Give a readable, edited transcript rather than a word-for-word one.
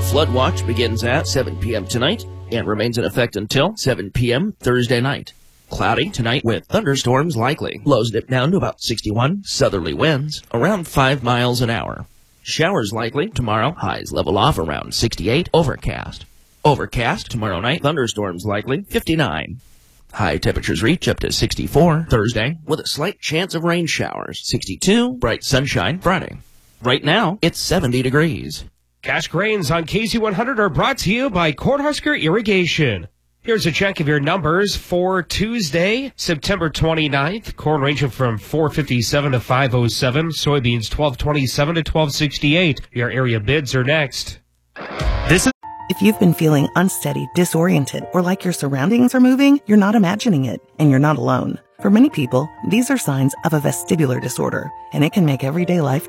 flood watch begins at 7 p.m. tonight and remains in effect until 7 p.m. Thursday night. Cloudy tonight with thunderstorms likely. Lows dip down to about 61. Southerly winds around 5 miles an hour. Showers likely tomorrow. Highs level off around 68. Overcast. Overcast tomorrow night. Thunderstorms likely 59. High temperatures reach up to 64 Thursday with a slight chance of rain showers. 62. Bright sunshine Friday. Right now, it's 70 degrees. Cash Grains on KZ100 are brought to you by Cornhusker Irrigation. Here's a check of your numbers for Tuesday, September 29th. Corn ranging from 457 to 507. Soybeans 1227 to 1268. Your area bids are next. If you've been feeling unsteady, disoriented, or like your surroundings are moving, you're not imagining it, and you're not alone. For many people, these are signs of a vestibular disorder, and it can make everyday life